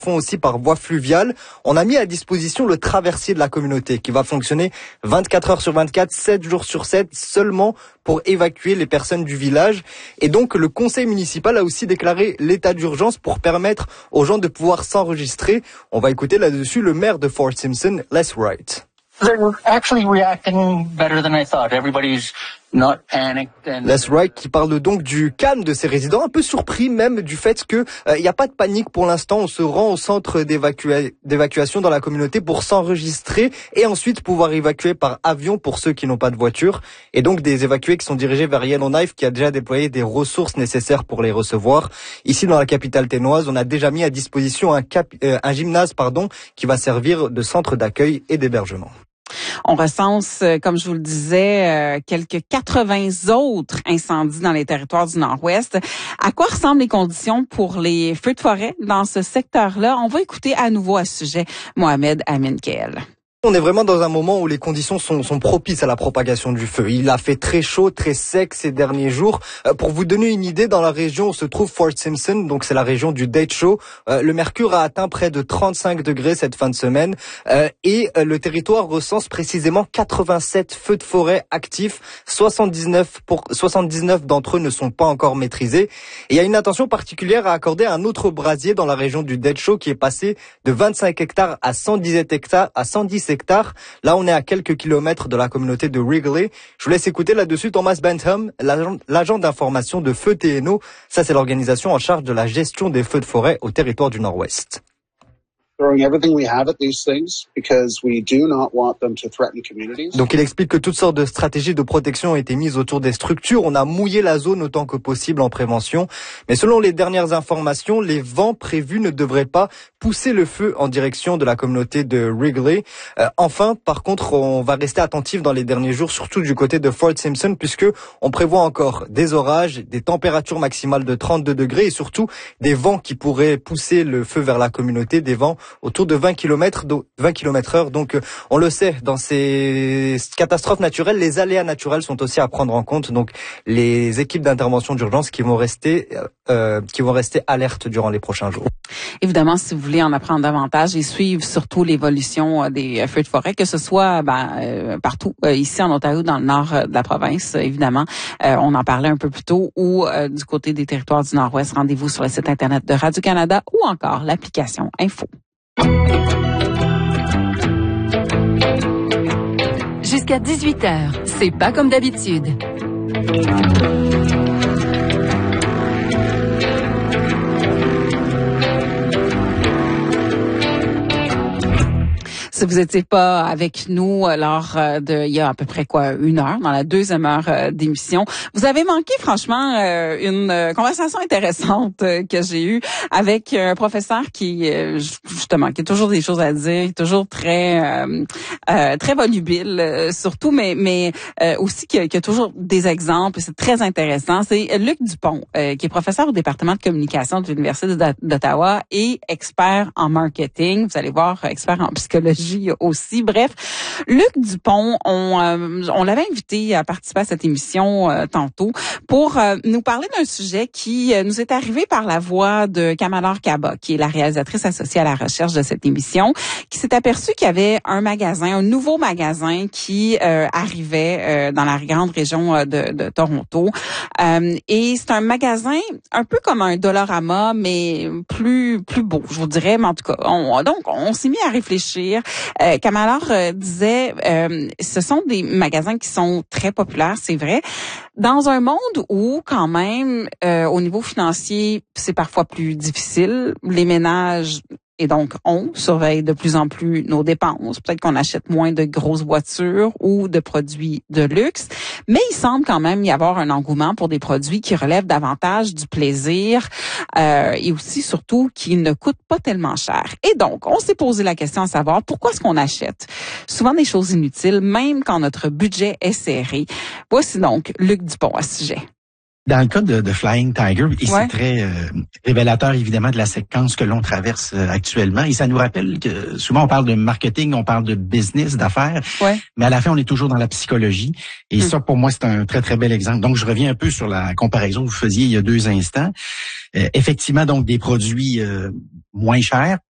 font aussi par voie fluviale. On a mis à disposition le traversier de la communauté qui va fonctionner 24 heures sur 24, 7 jours sur 7, seulement pour évacuer les personnes du village. Et donc, le conseil municipal a aussi déclaré l'état d'urgence pour permettre aux gens de pouvoir s'enregistrer. On va écouter là-dessus le maire de Fort Simpson, Les Wright. They're actually reacting better than I thought. Everybody's not panicked. Les Wright qui parle donc du calme de ses résidents, un peu surpris même du fait que il n'y a pas de panique pour l'instant. On se rend au centre d'évacuation dans la communauté pour s'enregistrer et ensuite pouvoir évacuer par avion pour ceux qui n'ont pas de voiture. Et donc des évacués qui sont dirigés vers Yellowknife qui a déjà déployé des ressources nécessaires pour les recevoir. Ici dans la capitale ténoise, on a déjà mis à disposition un gymnase qui va servir de centre d'accueil et d'hébergement. On recense, comme je vous le disais, quelques 80 autres incendies dans les territoires du Nord-Ouest. À quoi ressemblent les conditions pour les feux de forêt dans ce secteur-là? On va écouter à nouveau à ce sujet Mohamed Amin Keel. On est vraiment dans un moment où les conditions sont propices à la propagation du feu. Il a fait très chaud, très sec ces derniers jours. Pour vous donner une idée, dans la région où se trouve Fort Simpson, donc c'est la région du Dead Show, le mercure a atteint près de 35 degrés cette fin de semaine et le territoire recense précisément 87 feux de forêt actifs. 79 d'entre eux ne sont pas encore maîtrisés. Et il y a une attention particulière à accorder à un autre brasier dans la région du Dead Show qui est passé de 25 hectares à 110 hectares. Là, on est à quelques kilomètres de la communauté de Wrigley. Je vous laisse écouter là-dessus Thomas Bentham, l'agent d'information de Feu TNO. Ça, c'est l'organisation en charge de la gestion des feux de forêt au territoire du Nord-Ouest. Donc il explique que toutes sortes de stratégies de protection ont été mises autour des structures. On a mouillé la zone autant que possible en prévention. Mais selon les dernières informations, les vents prévus ne devraient pas pousser le feu en direction de la communauté de Wrigley. Enfin, par contre, on va rester attentif dans les derniers jours, surtout du côté de Fort Simpson, puisque on prévoit encore des orages, des températures maximales de 32 degrés et surtout des vents qui pourraient pousser le feu vers la communauté, des vents autour de 20 km/h. Donc, on le sait, dans ces catastrophes naturelles, les aléas naturels sont aussi à prendre en compte. Donc, les équipes d'intervention d'urgence qui vont rester alertes durant les prochains jours. Évidemment, si vous voulez en apprendre davantage et suivre surtout l'évolution des feux de forêt, que ce soit partout, ici en Ontario, dans le nord de la province, évidemment, on en parlait un peu plus tôt, ou du côté des territoires du Nord-Ouest, rendez-vous sur le site Internet de Radio-Canada ou encore l'application Info. Jusqu'à 18h, c'est pas comme d'habitude. Si vous n'étiez pas avec nous lors de il y a à peu près une heure, dans la deuxième heure d'émission, vous avez manqué franchement une conversation intéressante que j'ai eue avec un professeur qui justement qui a toujours des choses à dire, toujours très volubile surtout, mais aussi qui a toujours des exemples. C'est très intéressant. C'est Luc Dupont qui est professeur au département de communication de l'Université d'Ottawa et expert en marketing. Vous allez voir, expert en psychologie aussi. Bref, Luc Dupont, on l'avait invité à participer à cette émission tantôt pour nous parler d'un sujet qui nous est arrivé par la voix de Kamalor Kaba, qui est la réalisatrice associée à la recherche de cette émission, qui s'est aperçue qu'il y avait un nouveau magasin qui arrivait dans la grande région de Toronto. Et c'est un magasin un peu comme un Dollarama, mais plus beau, je vous dirais. Mais en tout cas, on s'est mis à réfléchir. Kamalor disait, ce sont des magasins qui sont très populaires, c'est vrai, dans un monde où quand même, au niveau financier, c'est parfois plus difficile. Les ménages et donc, on surveille de plus en plus nos dépenses. Peut-être qu'on achète moins de grosses voitures ou de produits de luxe. Mais il semble quand même y avoir un engouement pour des produits qui relèvent davantage du plaisir et aussi, surtout, qui ne coûtent pas tellement cher. Et donc, on s'est posé la question à savoir pourquoi est-ce qu'on achète souvent des choses inutiles, même quand notre budget est serré. Voici donc Luc Dupont à ce sujet. Dans le cas de Flying Tiger, et c'est très révélateur évidemment de la séquence que l'on traverse actuellement. Et ça nous rappelle que souvent on parle de marketing, on parle de business, d'affaires, mais à la fin on est toujours dans la psychologie. Et ça pour moi c'est un très très bel exemple. Donc je reviens un peu sur la comparaison que vous faisiez il y a 2 instants. Effectivement donc des produits moins chers,